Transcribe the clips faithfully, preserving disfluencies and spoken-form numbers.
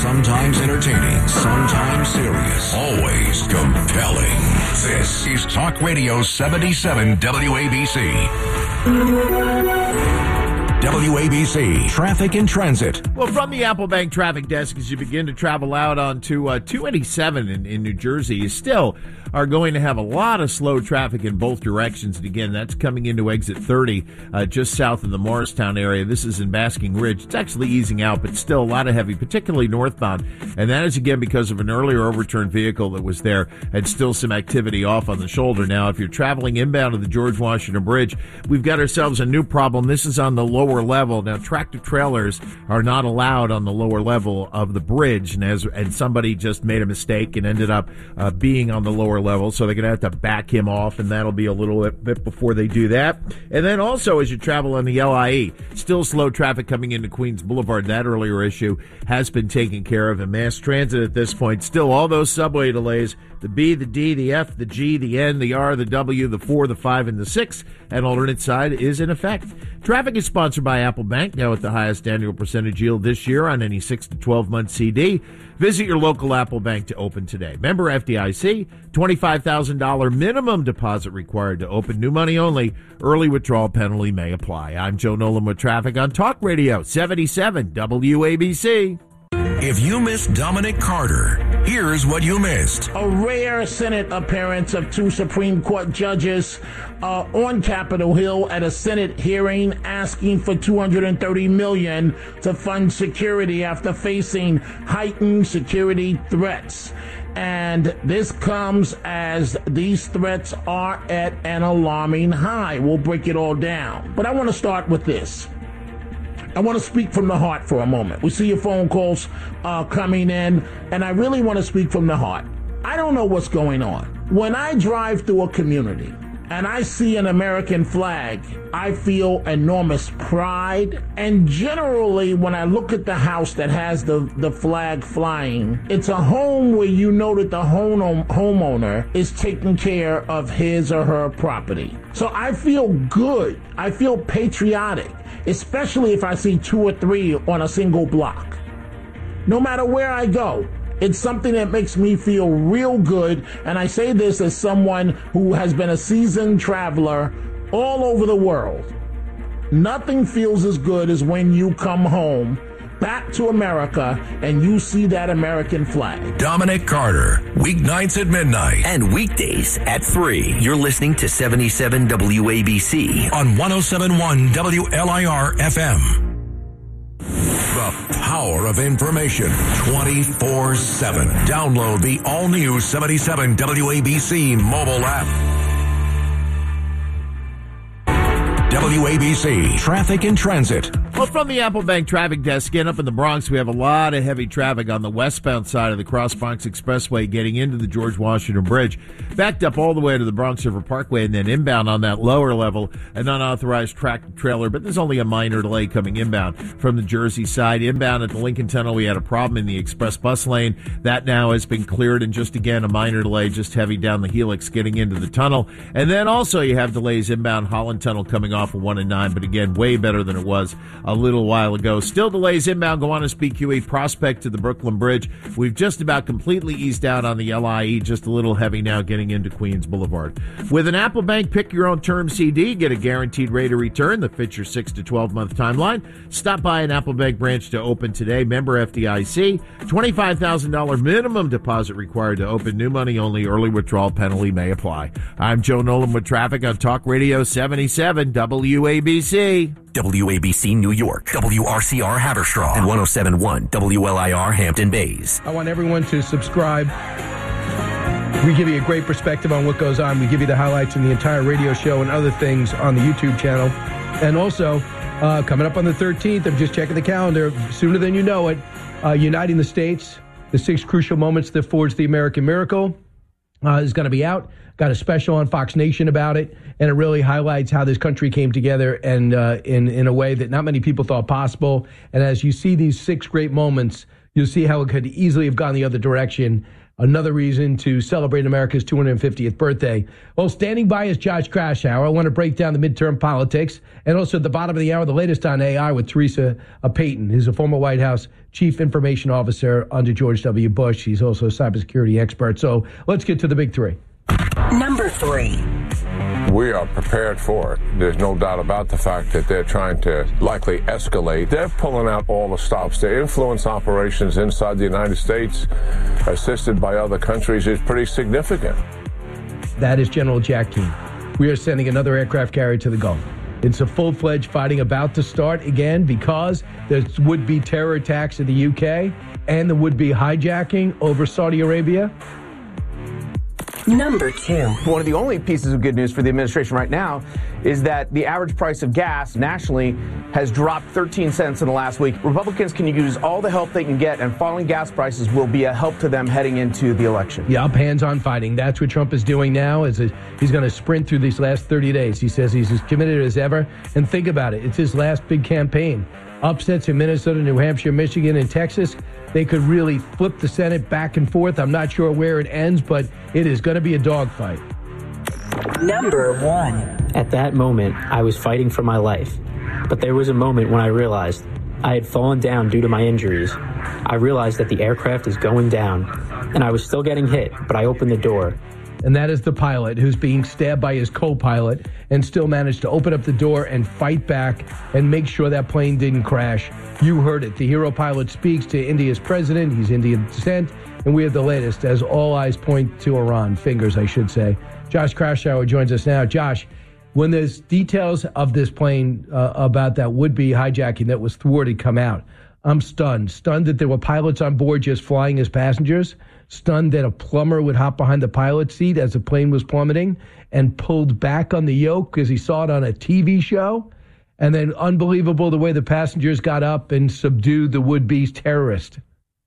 Sometimes entertaining, sometimes serious, always compelling. This is Talk Radio seventy-seven W A B C. W A B C, Traffic and Transit. Well, from the Apple Bank traffic desk, as you begin to travel out onto uh, two eighty-seven in, in New Jersey, you still are going to have a lot of slow traffic in both directions. And again, that's coming into exit thirty, uh, just south of the Morristown area. This is in Basking Ridge. It's actually easing out, but still a lot of heavy, particularly northbound. And that is, again, because of an earlier overturned vehicle that was there and still some activity off on the shoulder. Now, if you're traveling inbound to the George Washington Bridge, we've got ourselves a new problem. This is on the lower level. Now, tractor trailers are not allowed on the lower level of the bridge, and as and somebody just made a mistake and ended up uh, being on the lower level, so they're going to have to back him off, and that'll be a little bit, bit before they do that. And then also, as you travel on the L I E, still slow traffic coming into Queens Boulevard. That earlier issue has been taken care of, and mass transit at this point, still all those subway delays, the B, the D, the F, the G, the N, the R, the W, the four, the five, and the six, and alternate side is in effect. Traffic is sponsored by Apple Bank, now at the highest annual percentage yield this year on any six to twelve month C D. Visit your local Apple Bank to open today. Member F D I C, twenty-five thousand dollars minimum deposit required to open. New money only. Early withdrawal penalty may apply. I'm Joe Nolan with traffic on Talk Radio seventy-seven W A B C. If you missed Dominic Carter, here's what you missed. A rare Senate appearance of two Supreme Court judges uh, on Capitol Hill at a Senate hearing asking for two hundred thirty million dollars to fund security after facing heightened security threats. And this comes as these threats are at an alarming high. We'll break it all down. But I want to start with this. I want to speak from the heart for a moment. We see your phone calls uh, coming in, and I really want to speak from the heart. I don't know what's going on. When I drive through a community and I see an American flag, I feel enormous pride. And generally, when I look at the house that has the, the flag flying, it's a home where you know that the home, homeowner is taking care of his or her property. So I feel good. I feel patriotic, especially if I see two or three on a single block. No matter where I go, it's something that makes me feel real good, and I say this as someone who has been a seasoned traveler all over the world. Nothing feels as good as when you come home back to America and you see that American flag. Dominic Carter, weeknights at midnight. And weekdays at three. You're listening to seventy-seven W A B C. On one oh seven point one W L I R F M. The power of information twenty-four seven. Download the all-new seventy-seven W A B C mobile app. W A B C, Traffic and Transit. Well, from the Apple Bank traffic desk, again, up in the Bronx, we have a lot of heavy traffic on the westbound side of the Cross Bronx Expressway getting into the George Washington Bridge, backed up all the way to the Bronx River Parkway, and then inbound on that lower level, an unauthorized tractor trailer, but there's only a minor delay coming inbound from the Jersey side. Inbound at the Lincoln Tunnel, we had a problem in the express bus lane. That now has been cleared, and just again, a minor delay, just heavy down the Helix getting into the tunnel. And then also you have delays inbound Holland Tunnel coming off of one and nine, but again, way better than it was a little while ago. Still delays inbound Gowanus P Q E Prospect to the Brooklyn Bridge. We've just about completely eased out on the L I E, just a little heavy now getting into Queens Boulevard. With an Apple Bank Pick Your Own Term C D, get a guaranteed rate of return that fits your six to twelve month timeline. Stop by an Apple Bank branch to open today. Member F D I C, twenty-five thousand dollars minimum deposit required to open. New money only. Early withdrawal penalty may apply. I'm Joe Nolan with traffic on Talk Radio seventy-seven W A B C. W A B C New York, W R C R Haverstraw, and one oh seven point one W L I R Hampton Bays. I want everyone to subscribe. We give you a great perspective on what goes on. We give you the highlights in the entire radio show and other things on the YouTube channel. And also, uh, coming up on the thirteenth, I'm just checking the calendar, sooner than you know it, uh, Uniting the States, the six crucial moments that forged the American miracle, uh, is going to be out. Got a special on Fox Nation about it, and it really highlights how this country came together and uh, in, in a way that not many people thought possible. And as you see these six great moments, you'll see how it could easily have gone the other direction Another reason to celebrate America's two hundred fiftieth birthday. Well, standing by is Josh Kraushaar. I want to break down the midterm politics. And also at the bottom of the hour, the latest on A I with Teresa uh, Payton, who's a former White House Chief Information Officer under George W. Bush. She's also a cybersecurity expert. So let's get to the big three. Number three. We are prepared for it. There's no doubt about the fact that they're trying to likely escalate. They're pulling out all the stops. Their influence operations inside the United States, assisted by other countries, is pretty significant. That is General Jack Keane. We are sending another aircraft carrier to the Gulf. It's a full-fledged fighting about to start again because there would be terror attacks in the U K and there would be hijacking over Saudi Arabia. Number two. One of the only pieces of good news for the administration right now is that the average price of gas nationally has dropped thirteen cents in the last week. Republicans can use all the help they can get, and falling gas prices will be a help to them heading into the election. Yeah, up hands-on fighting. That's what Trump is doing now. Is he's going to sprint through these last thirty days. He says he's as committed as ever. And think about it. It's his last big campaign. Upsets in Minnesota, New Hampshire, Michigan, and Texas. They could really flip the Senate back and forth. I'm not sure where it ends, but it is going to be a dogfight. Number one. At that moment, I was fighting for my life. But there was a moment when I realized I had fallen down due to my injuries. I realized that the aircraft is going down, and I was still getting hit, but I opened the door. And that is the pilot who's being stabbed by his co-pilot and still managed to open up the door and fight back and make sure that plane didn't crash. You heard it. The hero pilot speaks to India's president. He's Indian descent. And we have the latest as all eyes point to Iran. Fingers, I should say. Josh Kraushaar joins us now. Josh, when there's details of this plane uh, about that would-be hijacking that was thwarted come out, I'm stunned. Stunned that there were pilots on board just flying as passengers. Stunned that a plumber would hop behind the pilot's seat as the plane was plummeting and pulled back on the yoke because he saw it on a T V show. And then unbelievable the way the passengers got up and subdued the would-be terrorist.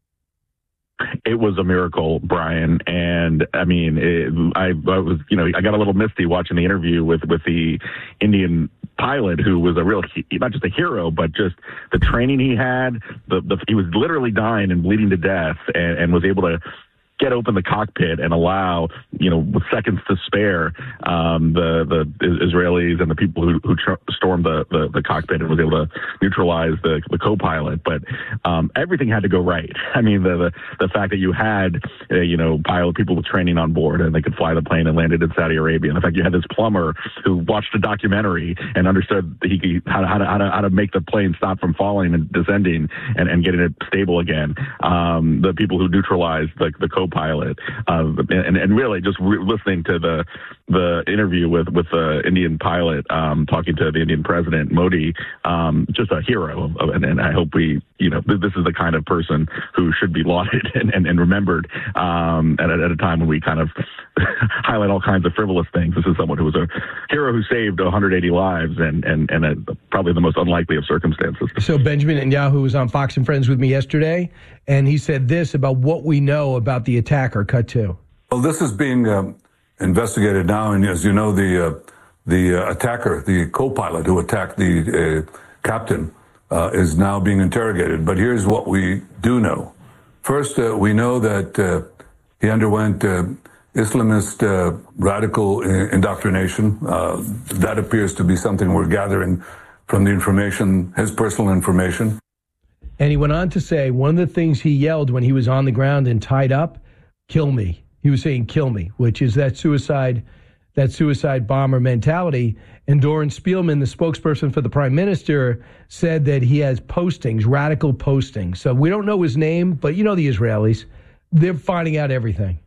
It was a miracle, Brian. And I mean, it, I, I was, you know, I got a little misty watching the interview with, with the Indian pilot, who was a real, not just a hero, but just the training he had. The, the he was literally dying and bleeding to death, and, and was able to get open the cockpit and allow, you know, with seconds to spare, um, the the Israelis and the people who, who tr- stormed the, the, the cockpit, and was able to neutralize the, the co-pilot. But um, everything had to go right. I mean, the the, the fact that you had, uh, you know, pilot people with training on board, and they could fly the plane and landed in Saudi Arabia. And the fact you had this plumber who watched a documentary and understood he could, how, to, how, to, how, to, how to make the plane stop from falling and descending and, and getting it stable again. Um, the people who neutralized the, the co pilot, uh, and, and really just re- listening to the the interview with with the Indian pilot um, talking to the Indian president Modi, um, just a hero. And, and I hope we, you know, this is the kind of person who should be lauded and, and, and remembered um, at, at a time when we kind of highlight all kinds of frivolous things. This is someone who was a hero who saved one hundred eighty lives, and and and a, probably the most unlikely of circumstances. So Benjamin Netanyahu was on Fox and Friends with me yesterday, and he said this about what we know about the attacker. Cut two. Well, this is being um, investigated now, and as you know, the uh, the uh, attacker, the co-pilot who attacked the uh, captain, uh, is now being interrogated. But here's what we do know. First, uh, we know that uh, he underwent uh, Islamist uh, radical indoctrination. Uh, that appears to be something we're gathering from the information, his personal information. And he went on to say one of the things he yelled when he was on the ground and tied up, "Kill me." He was saying, "Kill me," which is that suicide, that suicide bomber mentality. And Doran Spielman, the spokesperson for the prime minister, said that he has postings, radical postings. So we don't know his name, but you know the Israelis, they're finding out everything.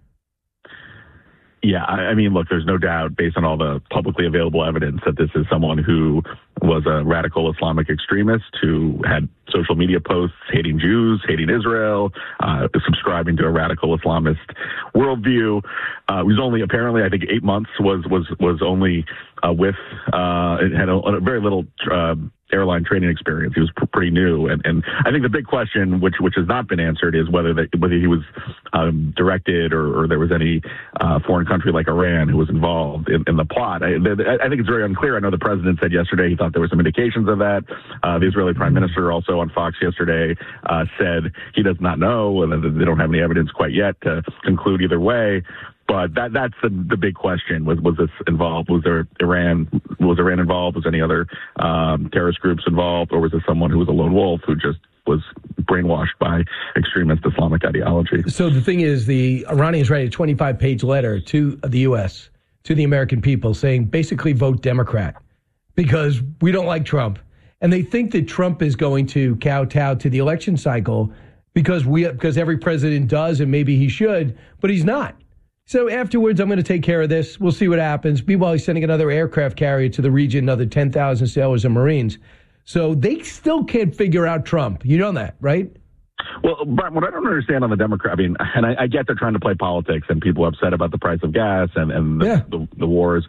Yeah, I, I mean, look, there's no doubt, based on all the publicly available evidence, that this is someone who was a radical Islamic extremist who had social media posts hating Jews, hating Israel, uh, subscribing to a radical Islamist worldview. Uh, was only apparently, I think, eight months was was was only uh, with. Uh, it had a, a very little Uh, airline training experience. He was pr- pretty new, and, and I think the big question, which which has not been answered, is whether that whether he was um, directed or, or there was any uh, foreign country like Iran who was involved in, in the plot. I, I think it's very unclear. I know the president said yesterday he thought thought there were some indications of that. Uh, the Israeli Prime Minister also on Fox yesterday uh, said he does not know, and they don't have any evidence quite yet to conclude either way. But that that's the, the big question. Was was this involved? Was there Iran? Was Iran involved? Was any other um, terrorist groups involved? Or was it someone who was a lone wolf who just was brainwashed by extremist Islamic ideology? So the thing is, the Iranians write a twenty-five page letter to the U S, to the American people, saying basically vote Democrat because we don't like Trump. And they think that Trump is going to kowtow to the election cycle because we because every president does, and maybe he should, but he's not. So afterwards, I'm going to take care of this. We'll see what happens. Meanwhile, he's sending another aircraft carrier to the region, another ten thousand sailors and Marines. So they still can't figure out Trump. You know that, right? Well, Brian, what I don't understand on the Democrat, I mean, and I, I get they're trying to play politics and people are upset about the price of gas and, and the, yeah. the, the wars.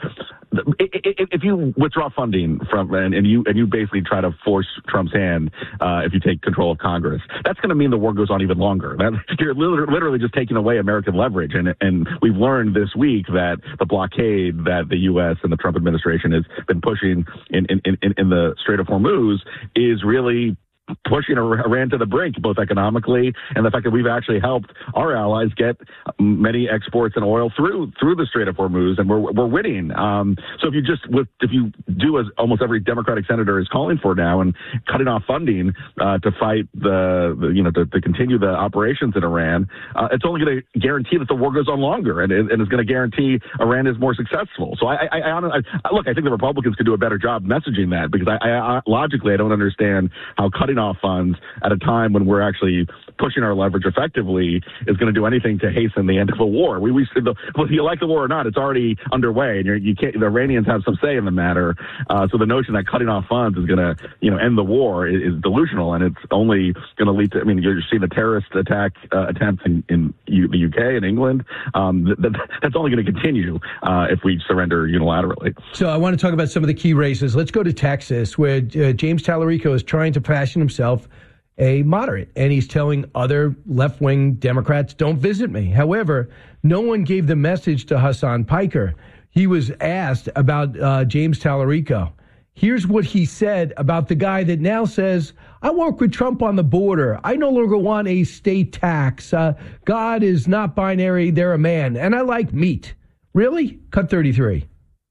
If you withdraw funding from and, and you and you basically try to force Trump's hand, uh, if you take control of Congress, that's going to mean the war goes on even longer. That, you're literally just taking away American leverage. And and we've learned this week that the blockade that the U S and the Trump administration has been pushing in in, in, in the Strait of Hormuz is really pushing Iran to the brink, both economically and the fact that we've actually helped our allies get many exports and oil through through the Strait of Hormuz, and we're we're winning. Um, so if you just with, if you do as almost every Democratic senator is calling for now, and cutting off funding uh, to fight the, the you know to, to continue the operations in Iran, uh, it's only going to guarantee that the war goes on longer, and, and it's going to guarantee Iran is more successful. So I, I, I, I look, I think the Republicans could do a better job messaging that, because I, I, I logically I don't understand how cutting off funds at a time when we're actually pushing our leverage effectively is going to do anything to hasten the end of a war. We, we the, whether you like the war or not, it's already underway, and you're, you can't. The Iranians have some say in the matter. Uh, so the notion that cutting off funds is going to, you know, end the war is, is delusional, and it's only going to lead to. I mean, you're seeing the terrorist attack uh, attempts in, in U, the U K and England. Um, th- th- that's only going to continue uh, if we surrender unilaterally. So I want to talk about some of the key races. Let's go to Texas, where uh, James Tallarico is trying to fashion himself a moderate, and he's telling other left-wing Democrats, don't visit me. However, no one gave the message to Hassan Piker. He was asked about uh, James Tallarico. Here's what he said about the guy that now says, I work with Trump on the border. I no longer want a state tax. Uh, God is not binary. They're a man. And I like meat. Really? Cut thirty-three.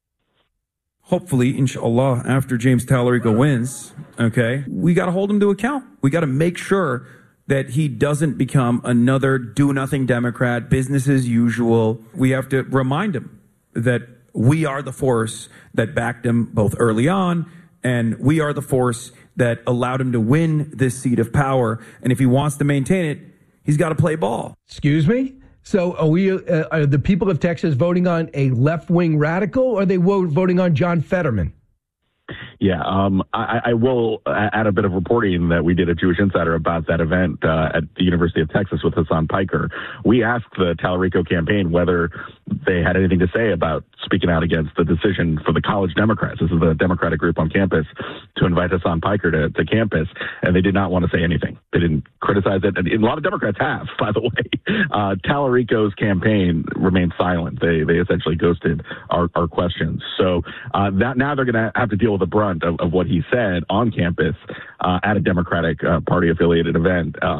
Hopefully, inshallah, after James Tallarico wins, okay, we got to hold him to account. We got to make sure that he doesn't become another do-nothing Democrat, business as usual. We have to remind him that we are the force that backed him both early on, and we are the force that allowed him to win this seat of power. And if he wants to maintain it, he's got to play ball. Excuse me? So are we? Uh, are the people of Texas voting on a left-wing radical, or are they voting on John Fetterman? Yeah, um, I, I will add a bit of reporting that we did at Jewish Insider about that event uh, at the University of Texas with Hassan Piker. We asked the Tallarico campaign whether they had anything to say about speaking out against the decision for the college Democrats. This is the Democratic group on campus to invite Hassan Piker to, to campus, and they did not want to say anything. They didn't criticize it, and a lot of Democrats have, by the way. Uh, Tallarico's campaign remained silent. They they essentially ghosted our, our questions. So uh, that now they're going to have to deal with the brunt of, of what he said on campus uh, at a Democratic uh, Party affiliated event. Uh,